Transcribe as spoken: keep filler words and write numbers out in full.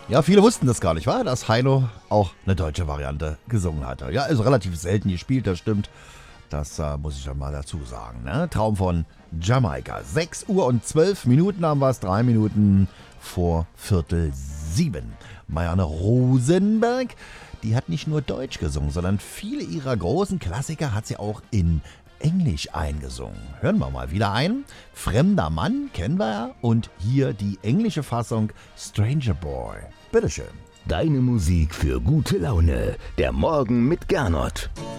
Ja, viele wussten das gar nicht, war, dass Heino auch eine deutsche Variante gesungen hatte. Ja, ist relativ selten gespielt, das stimmt. Das äh, muss ich ja mal dazu sagen. Ne? Traum von Jamaika. sechs Uhr und zwölf Minuten haben wir es, drei Minuten vor Viertel sieben. Marianne Rosenberg, die hat nicht nur Deutsch gesungen, sondern viele ihrer großen Klassiker hat sie auch in Englisch eingesungen. Hören wir mal wieder ein. Fremder Mann kennen wir ja und hier die englische Fassung Stranger Boy. Bitteschön. Deine Musik für gute Laune. Der Morgen mit Gernot.